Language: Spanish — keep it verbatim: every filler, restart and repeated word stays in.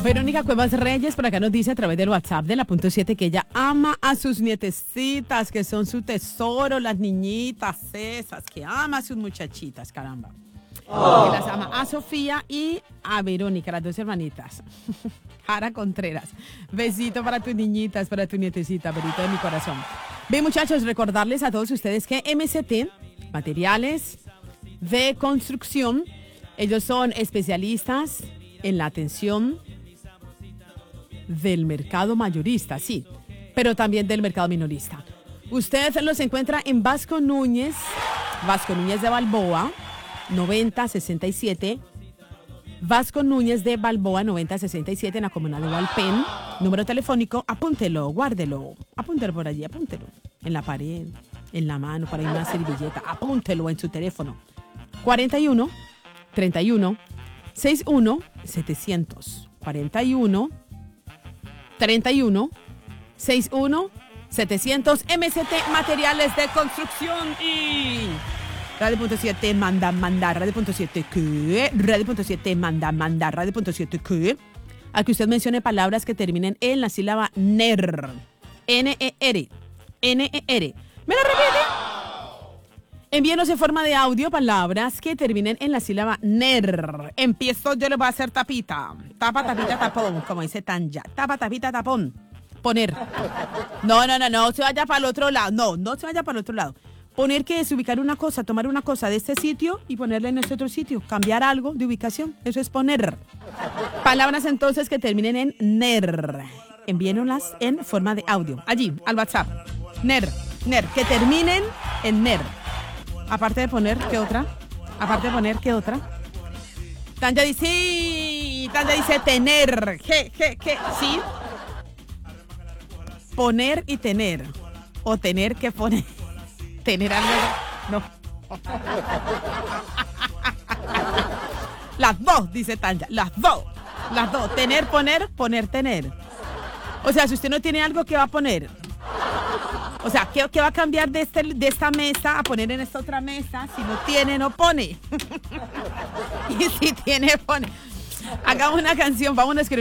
Verónica Cuevas Reyes por acá nos dice a través del WhatsApp de la punto siete que ella ama a sus nietecitas, que son su tesoro, las niñitas esas, que ama a sus muchachitas, caramba. Oh. Que las ama a Sofía y a Verónica, las dos hermanitas. Jara Contreras. Besito para tus niñitas, para tu nietecita, Verito de mi corazón. Bien, muchachos, recordarles a todos ustedes que M S T, materiales de construcción, ellos son especialistas en la atención del mercado mayorista, sí, pero también del mercado minorista. Usted los encuentra en Vasco Núñez, Vasco Núñez de Balboa, noventa sesenta y siete, Vasco Núñez de Balboa, noventa sesenta y siete, en la comuna de Valpen. Número telefónico, apúntelo, guárdelo, apúntelo por allí, apúntelo, en la pared, en la mano, para ir a una servilleta, apúntelo en su teléfono. cuarenta y uno, treinta y uno, sesenta y uno, setecientos. cuarenta y uno, treinta y uno, sesenta y uno, setecientos. M S T Materiales de Construcción y Radio punto siete manda, manda, Radio punto siete que, Radio punto siete manda, manda, Radio punto siete que, a que usted mencione palabras que terminen en la sílaba N E R. N E R. N E R. ¿Me lo repite? Envíenos en forma de audio palabras que terminen en la sílaba N E R. Empiezo, yo le voy a hacer tapita. Tapa, tapita, tapón, como dice Tanya. Tapa, tapita, tapón. Poner. No, no, no, no se vaya para el otro lado. No, no se vaya para el otro lado. Poner que es ubicar una cosa, tomar una cosa de este sitio y ponerla en este otro sitio. Cambiar algo de ubicación. Eso es poner. Palabras entonces que terminen en N E R. Envíenlas en forma de audio. Allí, al WhatsApp. N E R. N E R. Que terminen en N E R. Aparte de poner, ¿qué otra? Aparte de poner, ¿qué otra? Tanya dice, sí. Tanya dice tener. ¿Qué, qué, qué? Sí. Poner y tener. O tener que poner. Tener algo. No. Las dos, dice Tanya. Las dos. Las dos. Tener, poner, poner, tener. O sea, si usted no tiene algo, ¿qué va a poner? O sea, ¿qué, qué va a cambiar de, este, de esta mesa a poner en esta otra mesa? Si no tiene, no pone. Y si tiene, pone. Hagamos una canción, vamos a escribir.